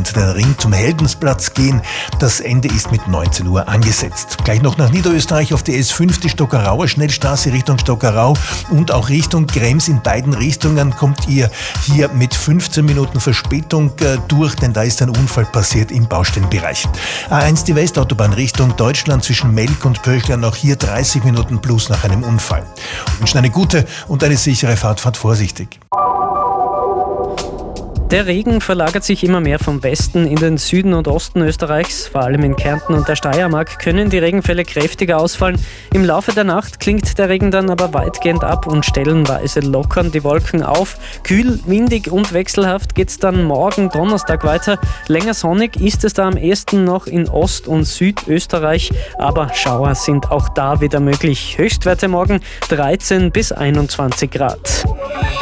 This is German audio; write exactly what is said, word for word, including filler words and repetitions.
und den Ring zum Heldensplatz gehen. Das Ende ist mit neunzehn Uhr angesetzt. Gleich noch nach Niederösterreich auf die S fünf, die Stockerauer Schnellstraße Richtung Stockerau und auch Richtung Krems. In beiden Richtungen kommt ihr hier mit fünfzehn Minuten Verspätung äh, durch, denn da ist ein Unfall passiert im Baustellenbereich. A eins die Westautobahn Richtung Deutschland zwischen Melk und Pöchlern, auch hier dreißig Minuten plus nach einem Unfall. Wir wünschen eine gute und eine sichere Fahrt, fahrt vorsichtig. Der Regen verlagert sich immer mehr vom Westen in den Süden und Osten Österreichs. Vor allem in Kärnten und der Steiermark können die Regenfälle kräftiger ausfallen. Im Laufe der Nacht klingt der Regen dann aber weitgehend ab und stellenweise lockern die Wolken auf. Kühl, windig und wechselhaft geht es dann morgen Donnerstag weiter. Länger sonnig ist es da am ehesten noch in Ost- und Südösterreich, aber Schauer sind auch da wieder möglich. Höchstwerte morgen dreizehn bis einundzwanzig Grad.